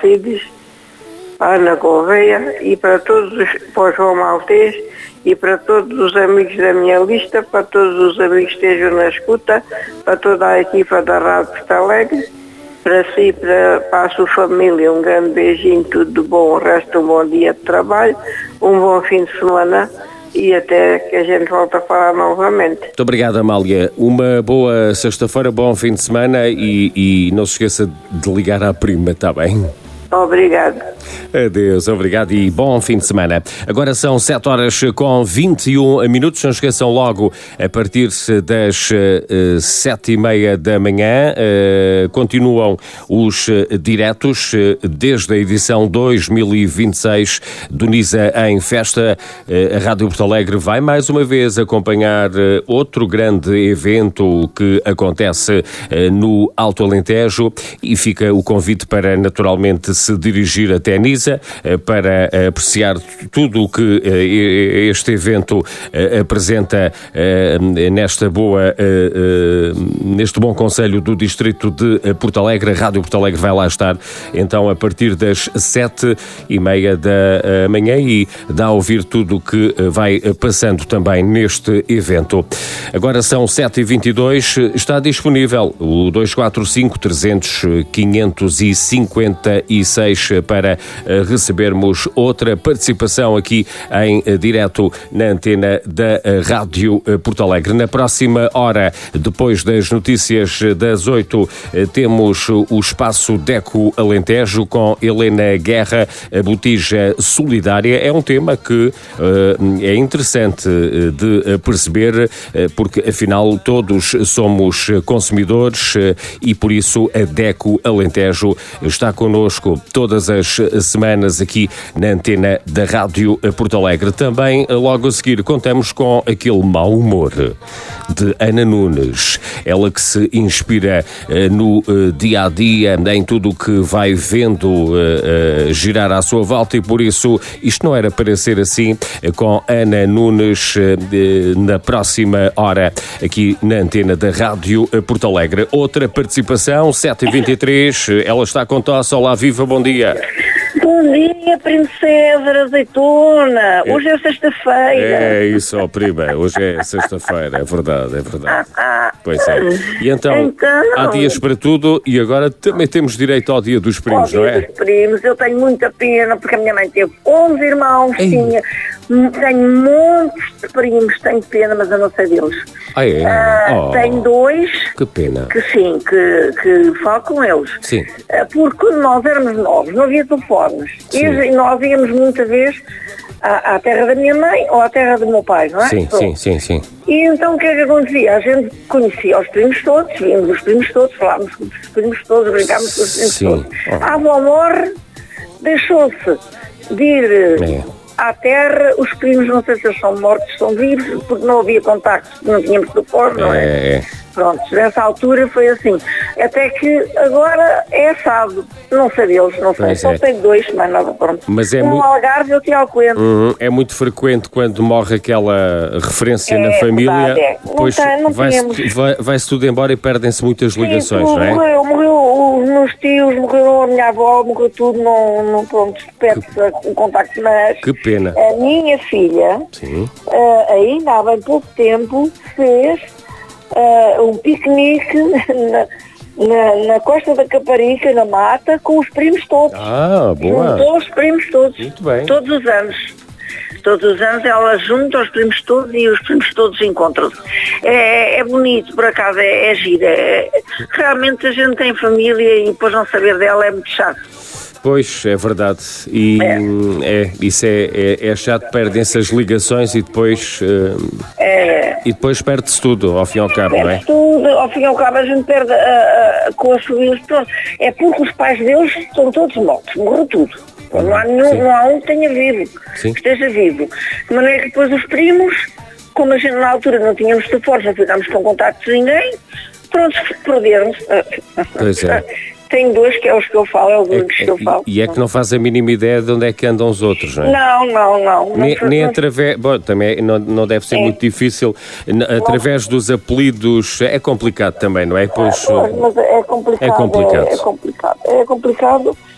Alcides, para a Ana Gouveia e para o João Maltês e para todos os amigos da minha lista, para todos os amigos que estejam na escuta, para toda a equipa da Rádio Porto Alegre, para si e para a sua família, um grande beijinho, tudo de bom, o resto um bom dia de trabalho, um bom fim de semana e até que a gente volte a falar novamente. Muito obrigado, Amália. Uma boa sexta-feira, bom fim de semana e não se esqueça de ligar à prima, está bem? Obrigado. Adeus, obrigado e bom fim de semana. Agora são 7h21. Não esqueçam logo, a partir das 7h30 da manhã, continuam os diretos desde a edição 2026 do Nisa em Festa. A Rádio Porto Alegre vai mais uma vez acompanhar outro grande evento que acontece no Alto Alentejo e fica o convite para naturalmente se dirigir até Nisa para apreciar tudo o que este evento apresenta neste bom concelho do distrito de Porto Alegre. A Rádio Porto Alegre vai lá estar então a partir das 7h30 da manhã e dá a ouvir tudo o que vai passando também neste evento. Agora são 7h22, está disponível o 245 300 556 para recebermos outra participação aqui em direto na antena da Rádio Porto Alegre. Na próxima hora, depois das notícias das 8, temos o Espaço Deco Alentejo com Helena Guerra, a botija solidária. É um tema que é interessante de perceber, porque afinal todos somos consumidores e por isso a Deco Alentejo está connosco todas as semanas aqui na antena da Rádio Porto Alegre. Também, logo a seguir, contamos com aquele mau humor de Ana Nunes. Ela que se inspira no dia-a-dia, em tudo o que vai vendo girar à sua volta e por isso isto não era para ser assim, com Ana Nunes na próxima hora aqui na antena da Rádio Porto Alegre. Outra participação, 7h23, ela está com tosse. Olá, viva, bom dia. Bom dia, princesa azeitona. Hoje é sexta-feira. É isso, ó, prima. Hoje é sexta-feira, é verdade, é verdade. Pois é. E então, há dias para tudo e agora também temos direito ao dia dos primos, não é? Dia dos primos. Eu tenho muita pena porque a minha mãe teve 11 irmãos, tenho montes de primos, tenho pena, mas eu não sei deles. Tenho 2 que pena. Que sim, que falo com eles. Sim. Porque quando nós éramos novos, não havia telefones. E nós íamos muita vez à terra da minha mãe ou à terra do meu pai, não é? Sim. E então o que é que acontecia? A gente conhecia os primos todos, víamos os primos todos, falávamos com os primos todos, brincávamos com os primos todos. A avó morre, deixou-se de ir à terra, os primos não sei se eles são mortos, são vivos, porque não havia contactos, não tínhamos telefone, não é? Pronto, nessa altura foi assim. Até que agora é assado. Não sei deles, não sei. Só tenho 2, mas nada, pronto. Mas é Algarve e outro em Alcoentre. É muito frequente quando morre aquela referência na família. Depois vai-se tudo embora e perdem-se muitas ligações, não é? Morreu os meus tios, morreu a minha avó, morreu tudo, não pronto, perde-se o contacto, mas que pena. A minha filha, ainda há bem pouco tempo, fez um piquenique na Costa da Caparica, na mata, com os primos todos. Boa. Juntou os primos todos. Muito bem. Todos os anos. Todos os anos ela junta os primos todos e os primos todos encontram-se. É bonito, por acaso, é gira. Realmente a gente tem família e depois não saber dela é muito chato. Pois, é verdade. E isso é chato, perdem-se as ligações e depois perde-se tudo, ao fim e ao cabo, não é? Tudo, ao fim e ao cabo a gente perde com as famílias. Pronto. É porque os pais deles estão todos mortos, morreu tudo. Não há um que tenha vivo, que esteja vivo. De maneira que depois os primos, como a gente na altura não tínhamos telefones, não ficámos com contacto de ninguém, pronto, perderam-se. Pois é. Tenho 2 que é os que eu falo, é os únicos que eu falo. E é que não faz a mínima ideia de onde é que andam os outros, não é? Não. Nem através... Bom, também não deve ser muito difícil. Através dos apelidos é complicado também, não é? Pois, mas é complicado. É complicado.